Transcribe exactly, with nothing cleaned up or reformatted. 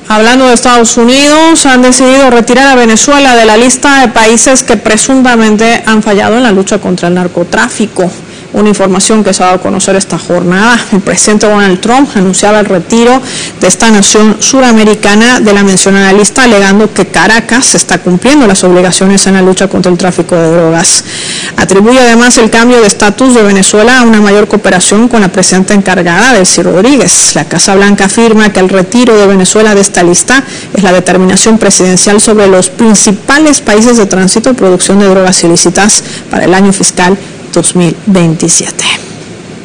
Hablando de Estados Unidos, han decidido retirar a Venezuela de la lista de países que presuntamente han fallado en la lucha contra el narcotráfico. Una información que se ha dado a conocer esta jornada. El presidente Donald Trump anunciaba el retiro de esta nación suramericana de la mencionada lista, alegando que Caracas está cumpliendo las obligaciones en la lucha contra el tráfico de drogas. Atribuye además el cambio de estatus de Venezuela a una mayor cooperación con la presidenta encargada, Delcy Rodríguez. La Casa Blanca afirma que el retiro de Venezuela de esta lista es la determinación presidencial sobre los principales países de tránsito y producción de drogas ilícitas para el año fiscal dos mil veintisiete.